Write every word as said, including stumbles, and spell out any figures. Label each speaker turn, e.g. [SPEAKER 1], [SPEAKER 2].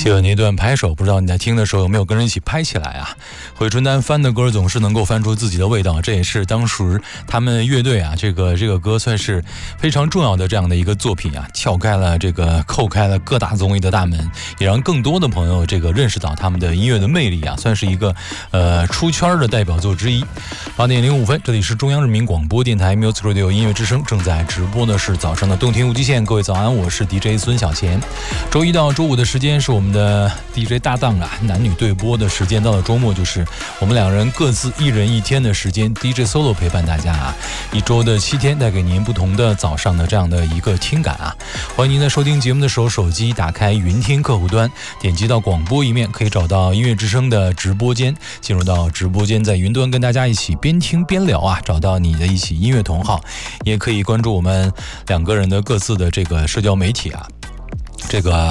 [SPEAKER 1] 谢谢那段拍手，不知道你在听的时候有没有跟人一起拍起来啊？回春丹翻的歌总是能够翻出自己的味道，这也是当时他们乐队啊，这个这个歌算是非常重要的这样的一个作品啊，撬开了这个扣开了各大综艺的大门，也让更多的朋友这个认识到他们的音乐的魅力啊，算是一个呃出圈的代表作之一。八点零五分，这里是中央人民广播电台 Music Radio 音乐之声，正在直播的是早上的动听无极限。各位早安，我是 D J 孙小贤。周一到周五的时间是我们的 D J 搭档啊，男女对播的时间。到了周末就是我们两人各自一人一天的时间 ，D J Solo 陪伴大家啊，一周的七天带给您不同的早上的这样的一个听感啊。欢迎您在收听节目的时候，手机打开云听客户端，点击到广播一面，可以找到音乐之声的直播间，进入到直播间，在云端跟大家一起边听边聊啊，找到你的一起音乐同好，也可以关注我们两个人的各自的这个社交媒体啊，这个。